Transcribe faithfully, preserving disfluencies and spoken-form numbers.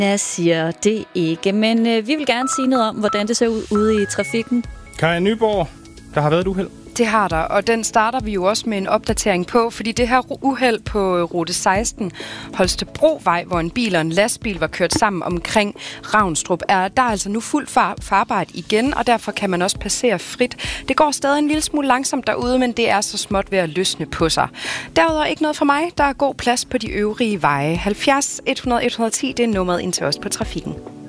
Jeg siger det ikke, men øh, vi vil gerne sige noget om, hvordan det ser ud ude i trafikken. Kaja Nyborg, der har været et uheld. Det har der, og den starter vi jo også med en opdatering på, fordi det her uheld på rute seksten, Holstebrovej, hvor en bil og en lastbil var kørt sammen omkring Ravnstrup, er der er altså nu fuldt far- farbart igen, og derfor kan man også passere frit. Det går stadig en lille smule langsomt derude, men det er så småt ved at løsne på sig. Derudover ikke noget for mig. Der er god plads på de øvrige veje. halvfjerds hundrede et hundrede ti, det er nummeret ind til os på trafikken.